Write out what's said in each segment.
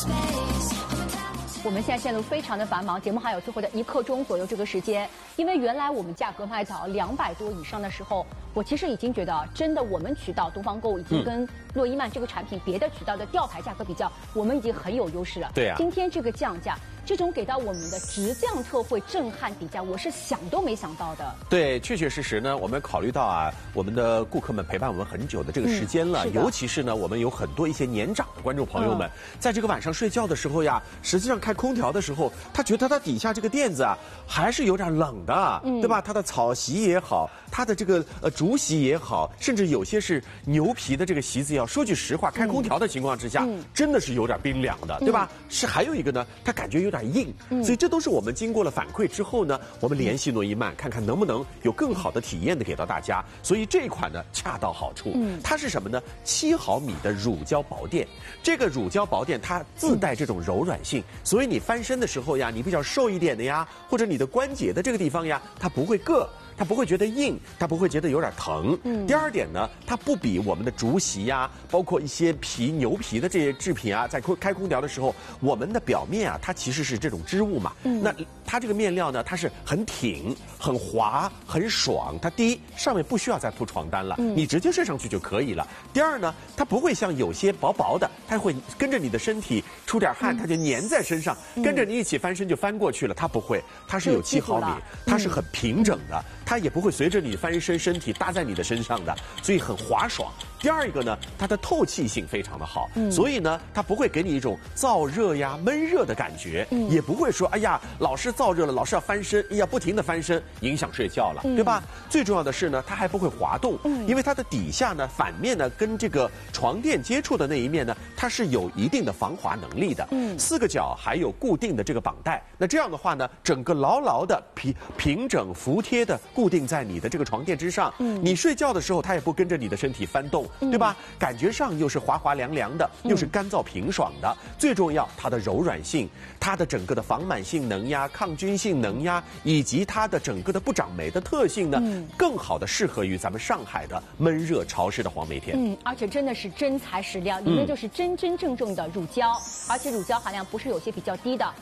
我们现在线路非常的繁忙，节目还有最后的1刻钟左右这个时间，因为原来我们价格卖到200多以上的时候，我其实已经觉得真的我们渠道东方购已经跟诺伊曼这个产品别的渠道的吊牌价格比较，我们已经很有优势了。 对啊， 今天这个降价，这种给到我们的直降特惠震撼底价，我是想都没想到的。 对，确确实实呢，我们考虑到啊，我们的顾客们陪伴我们很久的这个时间了，尤其是呢，我们有很多一些年长的观众朋友们，在这个晚上睡觉的时候呀，实际上开空调的时候，他觉得他底下这个垫子啊还是有点冷的，对吧？它的草席也好，它的这个竹席也好，甚至有些是牛皮的这个席子，要说句实话，开空调的情况之下，真的是有点冰凉的，对吧？是还有一个呢，它感觉有点硬，所以这都是我们经过了反馈之后呢，我们联系诺伊曼，看看能不能有更好的体验的给到大家。所以这一款呢恰到好处，它是什么呢？7毫米的乳胶薄垫，这个乳胶薄垫它自带这种柔软性，所以你翻身的时候呀，你比较瘦一点的呀，或者你的关节的这个地方呀，它不会硌。它不会觉得硬，它不会觉得有点疼。第二点呢，它不比我们的竹席呀，包括一些牛皮的这些制品啊，在开空调的时候，我们的表面啊，它其实是这种织物嘛。那它这个面料呢，它是很挺、很滑、很爽。它第一，上面不需要再铺床单了，你直接睡上去就可以了。第二呢，它不会像有些薄薄的，它会跟着你的身体出点汗，它就粘在身上，跟着你一起翻身就翻过去了。它不会，它是有7毫米，它是很平整的。它也不会随着你翻身身体搭在你的身上的，所以很滑爽。第二一个呢，它的透气性非常的好，所以呢，它不会给你一种燥热呀、闷热的感觉，也不会说哎呀老是燥热了，老是要翻身，哎呀不停的翻身，影响睡觉了，对吧？最重要的是呢，它还不会滑动，因为它的底下呢，反面呢跟这个床垫接触的那一面呢，它是有一定的防滑能力的。4个角还有固定的这个绑带，那这样的话呢，整个牢牢的平整服帖的固定在你的这个床垫之上，你睡觉的时候它也不跟着你的身体翻动，对吧？感觉上又是滑滑凉凉的，又是干燥平爽的。最重要，它的柔软性，它的整个的防螨性能呀、抗菌性能呀，以及它的整个的不长霉的特性呢，更好的适合于咱们上海的闷热潮湿的黄梅天。 而且真的是真材实料，里面就是真真正正的乳胶，而且乳胶含量不是有些比较低的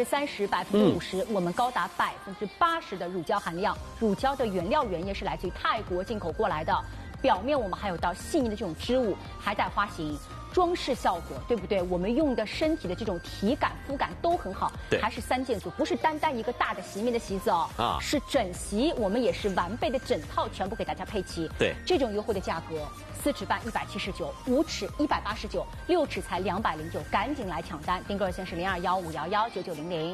，30%、50%，我们高达80%的乳胶含量。乳胶的原料原液是来自于泰国进口过来的，表面我们还有到细腻的这种织物，还带花型。装饰效果对不对？我们用的身体的这种体感、肤感都很好，还是3件组，不是单单一个大的席面的席子哦，是整席，我们也是完备的整套全部给大家配齐。 对， 这种优惠的价格，4尺半179，5尺189，6尺才209，赶紧来抢单！订购热线是0215119900。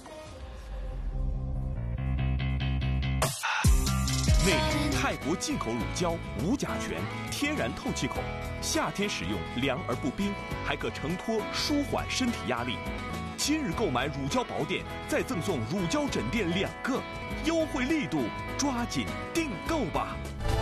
内里泰国进口乳胶，无甲醛，天然透气孔，夏天使用凉而不冰，还可承托舒缓身体压力。今日购买乳胶薄垫，再赠送乳胶枕垫2个，优惠力度，抓紧订购吧！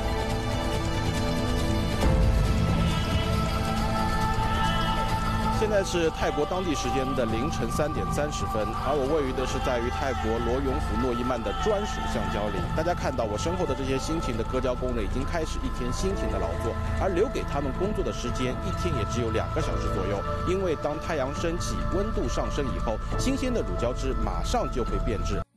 现在是泰国当地时间的凌晨3点30分，而我位于的是在于泰国罗永府诺伊曼的专属橡胶里。大家看到我身后的这些辛勤的割胶工人已经开始一天辛勤的劳作，而留给他们工作的时间一天也只有2个小时左右。因为当太阳升起，温度上升以后，新鲜的乳胶汁马上就会变质。